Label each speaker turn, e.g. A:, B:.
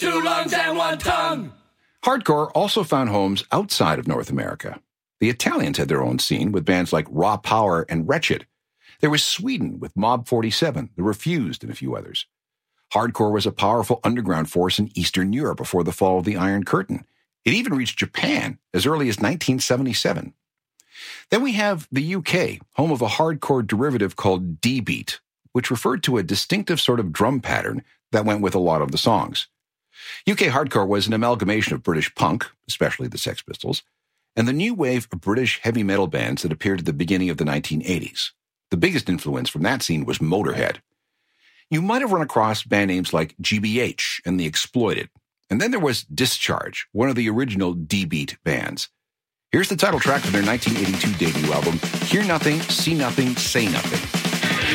A: 2 lungs and 1 tongue.
B: Hardcore also found homes outside of North America. The Italians had their own scene with bands like Raw Power and Wretched. There was Sweden with Mob 47, The Refused, and a few others. Hardcore was a powerful underground force in Eastern Europe before the fall of the Iron Curtain. It even reached Japan as early as 1977. Then we have the UK, home of a hardcore derivative called D-Beat, which referred to a distinctive sort of drum pattern that went with a lot of the songs. UK hardcore was an amalgamation of British punk, especially the Sex Pistols, and the new wave of British heavy metal bands that appeared at the beginning of the 1980s. The biggest influence from that scene was Motorhead. You might have run across band names like GBH and The Exploited. And then there was Discharge, one of the original D-Beat bands. Here's the title track from their 1982 debut album, Hear Nothing, See Nothing, Say Nothing.